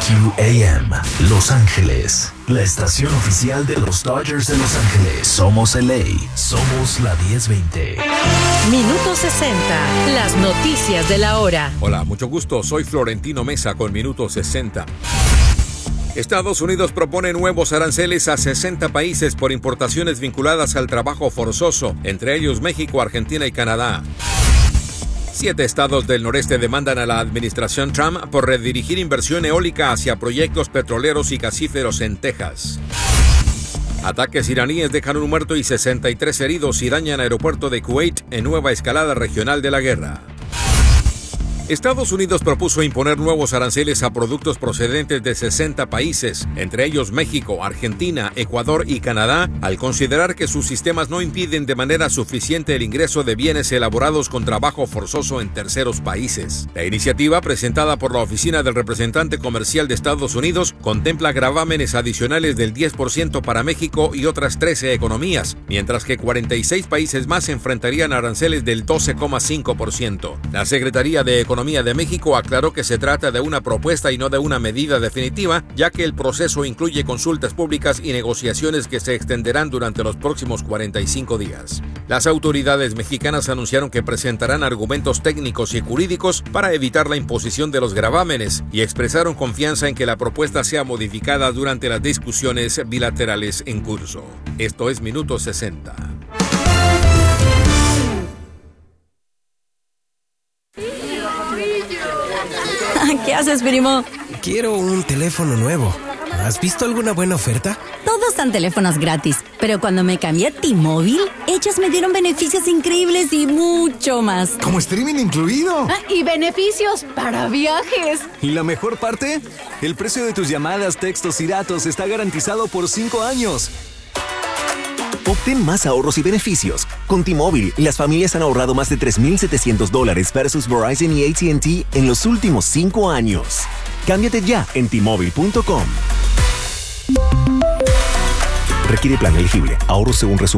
WQAM, Los Ángeles, la estación oficial de los Dodgers de Los Ángeles. Somos LA, somos la 1020. Minuto 60, las noticias de la hora. Hola, mucho gusto, soy Florentino Mesa con Minuto 60. Estados Unidos propone nuevos aranceles a 60 países por importaciones vinculadas al trabajo forzoso, entre ellos México, Argentina y Canadá. 7 estados del noreste demandan a la administración Trump por redirigir inversión eólica hacia proyectos petroleros y gasíferos en Texas. Ataques iraníes dejan un muerto y 63 heridos y dañan aeropuerto de Kuwait en nueva escalada regional de la guerra. Estados Unidos propuso imponer nuevos aranceles a productos procedentes de 60 países, entre ellos México, Argentina, Ecuador y Canadá, al considerar que sus sistemas no impiden de manera suficiente el ingreso de bienes elaborados con trabajo forzoso en terceros países. La iniciativa, presentada por la Oficina del Representante Comercial de Estados Unidos, contempla gravámenes adicionales del 10% para México y otras 13 economías, mientras que 46 países más enfrentarían aranceles del 12,5%. La Secretaría de Economía de México aclaró que se trata de una propuesta y no de una medida definitiva, ya que el proceso incluye consultas públicas y negociaciones que se extenderán durante los próximos 45 días. Las autoridades mexicanas anunciaron que presentarán argumentos técnicos y jurídicos para evitar la imposición de los gravámenes y expresaron confianza en que la propuesta sea modificada durante las discusiones bilaterales en curso. Esto es Minuto 60. ¿Qué haces, primo? Quiero un teléfono nuevo. ¿Has visto alguna buena oferta? Todos dan teléfonos gratis, pero cuando me cambié a T-Mobile, ellos me dieron beneficios increíbles y mucho más. ¿Como streaming incluido? Y beneficios para viajes. ¿Y la mejor parte? El precio de tus llamadas, textos y datos está garantizado por 5 años. Obtén más ahorros y beneficios. Con T-Mobile, las familias han ahorrado más de $3,700 versus Verizon y AT&T en los últimos 5 años. Cámbiate ya en T-Mobile.com. Requiere plan elegible. Ahorros según resumen.